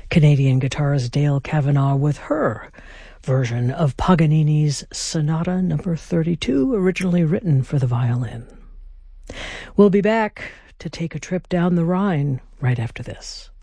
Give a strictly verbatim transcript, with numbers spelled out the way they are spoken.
Canadian guitarist Dale Kavanagh with her version of Paganini's Sonata number thirty-two, originally written for the violin. We'll be back to take a trip down the Rhine right after this.